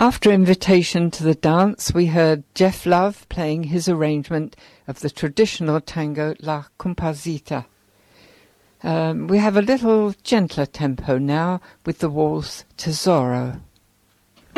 After Invitation to the Dance, we heard Jeff Love playing his arrangement of the traditional tango La Comparsita. We have a little gentler tempo now with the waltz Tesoro.